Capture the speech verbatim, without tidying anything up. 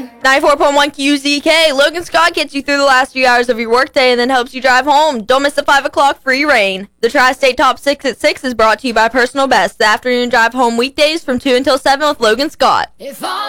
ninety-four point one Q Z K. Logan Scott gets you through the last few hours of your workday and then helps you drive home. Don't miss the five o'clock free rain. The Tri-State Top six at six is brought to you by Personal Best. The afternoon drive home weekdays from two until seven with Logan Scott. If I